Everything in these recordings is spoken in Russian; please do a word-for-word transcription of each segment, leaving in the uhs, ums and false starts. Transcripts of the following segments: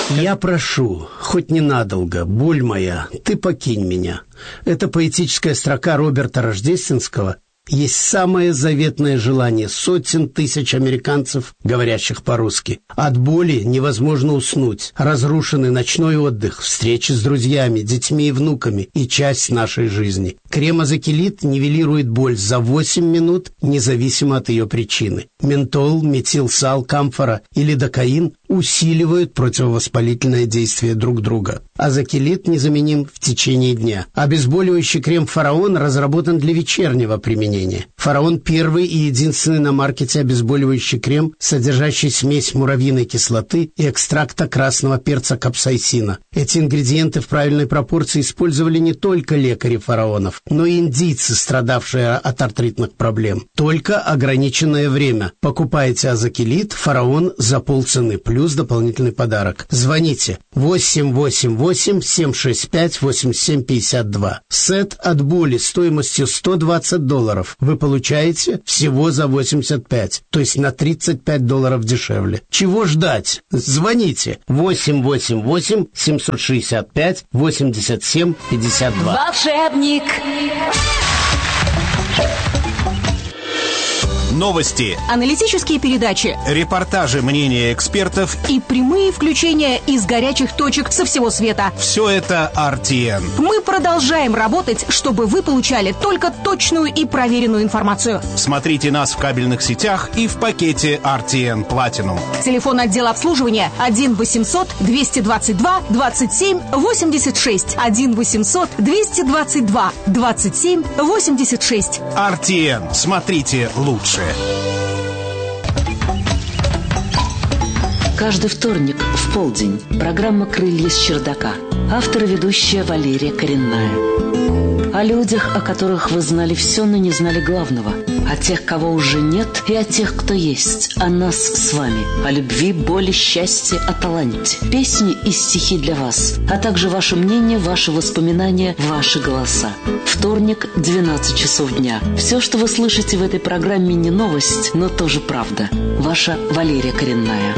Я прошу, хоть ненадолго, боль моя, ты покинь меня. Это поэтическая строка Роберта Рождественского есть самое заветное желание сотен тысяч американцев, говорящих по-русски. От боли невозможно уснуть. Разрушенный ночной отдых, встречи с друзьями, детьми и внуками и часть нашей жизни. Крем-азокилит нивелирует боль за восемь минут, независимо от ее причины. Ментол, метилсал, камфора или докаин усиливают противовоспалительное действие друг друга. Азокилит незаменим в течение дня. Обезболивающий крем «Фараон» разработан для вечернего применения. «Фараон» — первый и единственный на маркете обезболивающий крем, содержащий смесь муравьиной кислоты и экстракта красного перца капсаицина. Эти ингредиенты в правильной пропорции использовали не только лекари фараонов, но и индийцы, страдавшие от артритных проблем. Только ограниченное время. Покупайте азокилит «Фараон» за полцены, плюс дополнительный подарок. Звоните восемь восемь восемь семь шесть пять восемь семь пять два. Сет от боли стоимостью сто двадцать долларов вы получаете всего за восемьдесят пять, то есть на тридцать пять долларов дешевле. Чего ждать? Звоните восемь восемь восемь семь шесть пять восемь семь пять два. Волшебник. Новости, аналитические передачи, репортажи, мнения экспертов и прямые включения из горячих точек со всего света. Все это ар ти эн. Мы продолжаем работать, чтобы вы получали только точную и проверенную информацию. Смотрите нас в кабельных сетях и в пакете ар ти эн Platinum. Телефон отдела обслуживания один восемьсот двести двадцать два двадцать семь восемьдесят шесть. один восемьсот двести двадцать два двадцать семь восемьдесят шесть. ар ти эн. Смотрите лучше. Каждый вторник в полдень программа «Крылья с чердака». Автор и ведущая Валерия Коренная. О людях, о которых вы знали все, но не знали главного. О тех, кого уже нет, и о тех, кто есть. О нас с вами. О любви, боли, счастье, о таланте. Песни и стихи для вас. А также ваше мнение, ваши воспоминания, ваши голоса. Вторник, двенадцать часов дня. Все, что вы слышите в этой программе, не новость, но тоже правда. Ваша Валерия Коренная.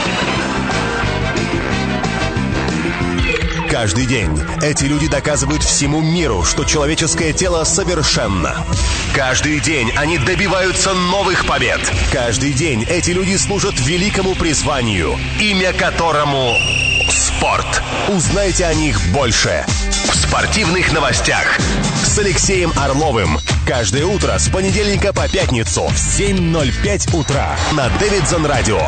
Каждый день эти люди доказывают всему миру, что человеческое тело совершенно. Каждый день они добиваются новых побед. Каждый день эти люди служат великому призванию, имя которому спорт. Узнайте о них больше в спортивных новостях с Алексеем Орловым. Каждое утро с понедельника по пятницу в семь ноль пять утра на Дэвидсон Радио.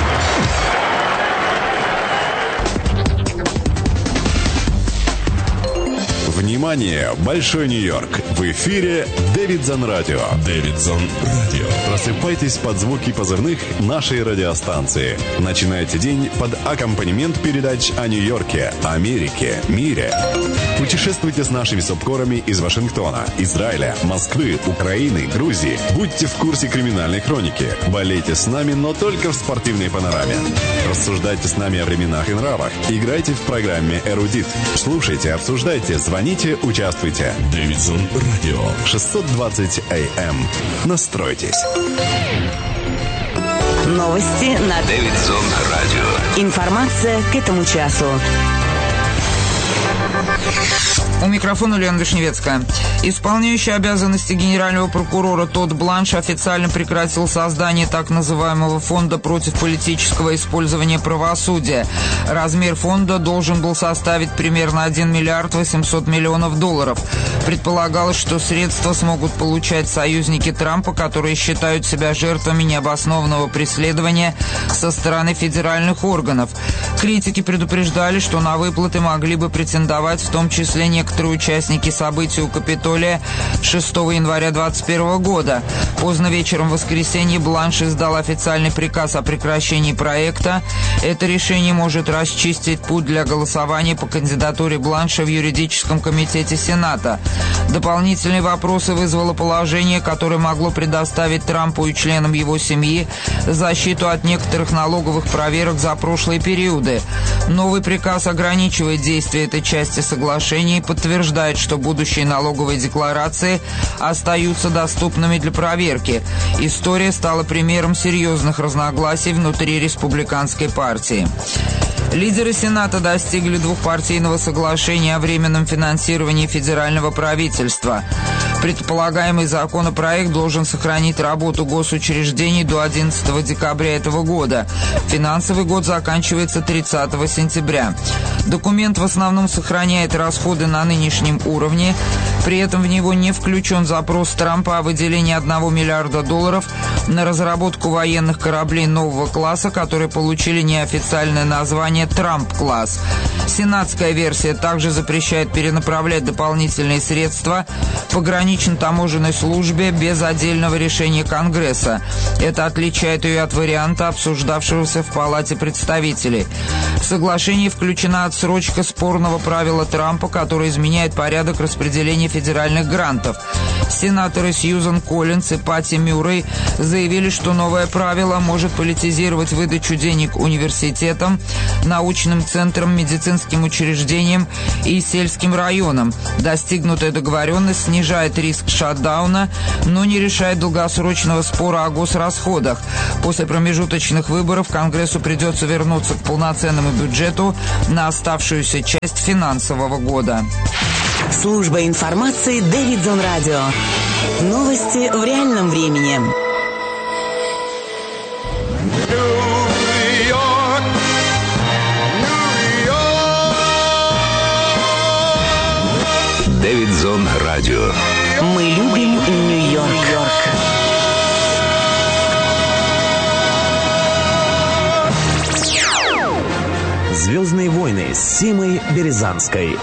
Внимание! Большой Нью-Йорк! В эфире Дэвидсон Радио. Дэвидсон Радио. Просыпайтесь под звуки позывных нашей радиостанции. Начинайте день под аккомпанемент передач о Нью-Йорке, Америке, мире. Путешествуйте с нашими субкорами из Вашингтона, Израиля, Москвы, Украины, Грузии. Будьте в курсе криминальной хроники. Болейте с нами, но только в спортивной панораме. Рассуждайте с нами о временах и нравах. Играйте в программе «Эрудит». Слушайте, обсуждайте, звоните, участвуйте. Дэвидсон Радио. шестьсот двадцать эй эм. Настройтесь. Новости на Дэвидсон Радио. Информация к этому часу. У микрофона Лена Вишневецкая. Исполняющий обязанности генерального прокурора Тодд Бланш официально прекратил создание так называемого фонда против политического использования правосудия. Размер фонда должен был составить примерно один миллиард восемьсот миллионов долларов. Предполагалось, что средства смогут получать союзники Трампа, которые считают себя жертвами необоснованного преследования со стороны федеральных органов. Критики предупреждали, что на выплаты могли бы претендовать в том числе некоторые Некоторые участники событий у Капитолия шестого января двадцать первого года. Поздно вечером в воскресенье Бланш издал официальный приказ о прекращении проекта. Это решение может расчистить путь для голосования по кандидатуре Бланша в юридическом комитете Сената. Дополнительные вопросы вызвало положение, которое могло предоставить Трампу и членам его семьи защиту от некоторых налоговых проверок за прошлые периоды. Новый приказ ограничивает действие этой части соглашения и подтверждает, что будущие налоговые декларации остаются доступными для проверки. История стала примером серьезных разногласий внутри республиканской партии. Лидеры Сената достигли двухпартийного соглашения о временном финансировании федерального правительства. Предполагаемый законопроект должен сохранить работу госучреждений до одиннадцатого декабря этого года. Финансовый год заканчивается тридцатого сентября. Документ в основном сохраняет расходы на нынешнем уровне. При этом в него не включен запрос Трампа о выделении одного миллиарда долларов на разработку военных кораблей нового класса, которые получили неофициальное название «Трамп-класс». Сенатская версия также запрещает перенаправлять дополнительные средства погранично-таможенной службе без отдельного решения Конгресса. Это отличает ее от варианта, обсуждавшегося в Палате представителей. В соглашении включена отсрочка спорного правила Трампа, которое изменяет порядок распределения федеральных грантов. Сенаторы Сьюзан Коллинс и Патти Мюррей заявили, что новое правило может политизировать выдачу денег университетам, научным центрам, медицинским учреждениям и сельским районам. Достигнутая договоренность снижает риск шатдауна, но не решает долгосрочного спора о госрасходах. После промежуточных выборов Конгрессу придется вернуться к полноценному бюджету на оставшуюся часть финансового года. Служба информации Дэвидсон Радио. Новости в реальном времени. Дэвидсон Радио. Мы любим Нью-Йорк. «Звездные войны» с Симой Березанской.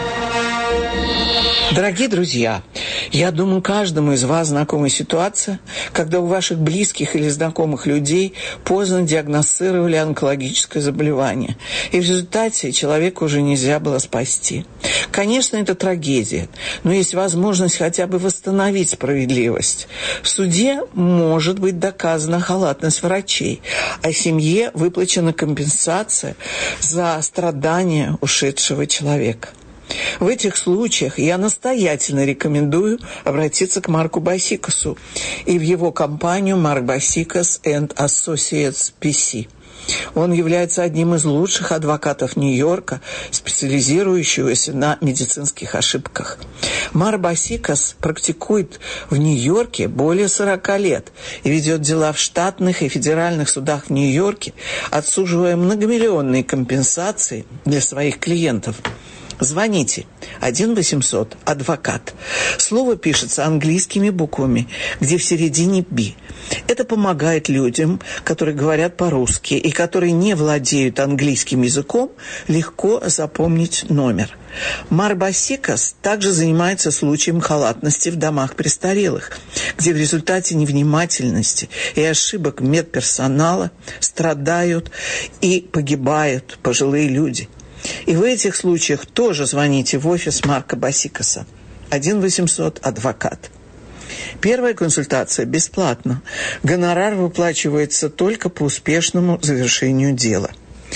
Дорогие друзья, я думаю, каждому из вас знакома ситуация, когда у ваших близких или знакомых людей поздно диагностировали онкологическое заболевание, и в результате человека уже нельзя было спасти. Конечно, это трагедия, но есть возможность хотя бы восстановить справедливость. В суде может быть доказана халатность врачей, а семье выплачена компенсация за страдания ушедшего человека. В этих случаях я настоятельно рекомендую обратиться к Марку Басикасу и в его компанию Марк Басикас энд Associates пи си. Он является одним из лучших адвокатов Нью-Йорка, специализирующегося на медицинских ошибках. Марк Басикас практикует в Нью-Йорке более сорока лет и ведет дела в штатных и федеральных судах в Нью-Йорке, отсуживая многомиллионные компенсации для своих клиентов. Звоните один восемьсот адвокат. Слово пишется английскими буквами, где в середине «би». Это помогает людям, которые говорят по-русски и которые не владеют английским языком, легко запомнить номер. Марк Басикас также занимается случаем халатности в домах престарелых, где в результате невнимательности и ошибок медперсонала страдают и погибают пожилые люди. И в этих случаях тоже звоните в офис Марка Басикаса. один восемьсот адвокат. Первая консультация бесплатна. Гонорар выплачивается только по успешному завершению дела.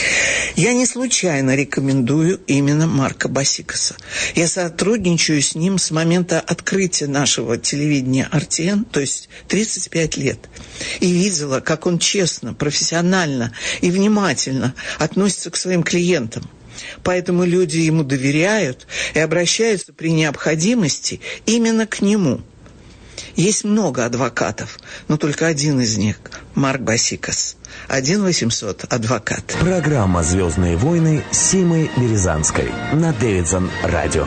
Я не случайно рекомендую именно Марка Басикаса. Я сотрудничаю с ним с момента открытия нашего телевидения эр ти эн, то есть тридцать пять лет. И видела, как он честно, профессионально и внимательно относится к своим клиентам. Поэтому люди ему доверяют и обращаются при необходимости именно к нему. Есть много адвокатов, но только один из них – Марк Басикас. один восемьсот адвокат. Программа «Звездные войны» с Симой Березанской на Дэвидсон Радио.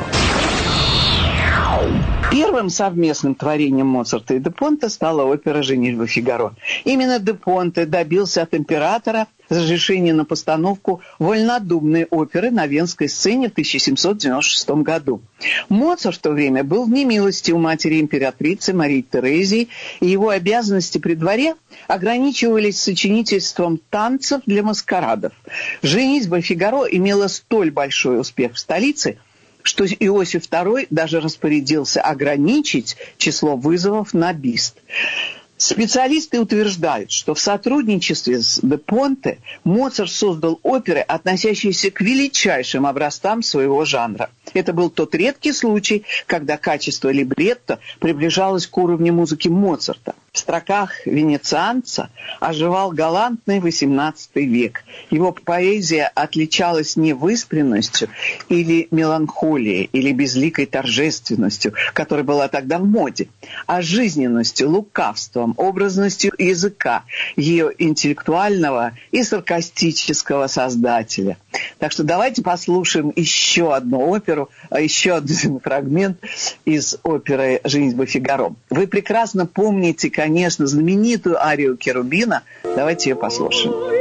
Первым совместным творением Моцарта и де Понте стала опера «Женитьба Фигаро». Именно де Понте добился от императора разрешения на постановку вольнодумной оперы на Венской сцене в тысяча семьсот девяносто шестом году. Моцарт в то время был в немилости у матери императрицы Марии Терезии, и его обязанности при дворе ограничивались сочинительством танцев для маскарадов. «Женитьба Фигаро» имела столь большой успех в столице, что Иосиф второй даже распорядился ограничить число вызовов на бюст. Специалисты утверждают, что в сотрудничестве с де Понте Моцарт создал оперы, относящиеся к величайшим образцам своего жанра. Это был тот редкий случай, когда качество либретто приближалось к уровню музыки Моцарта. В строках венецианца оживал галантный восемнадцатый век. Его поэзия отличалась невыспренностью или меланхолией, или безликой торжественностью, которая была тогда в моде, а жизненностью, лукавством, образностью языка, ее интеллектуального и саркастического создателя. Так что давайте послушаем еще одну оперу, еще один фрагмент из оперы «Женитьба Фигаро». Вы прекрасно помните, конечно, знаменитую арию Керубина. Давайте ее послушаем.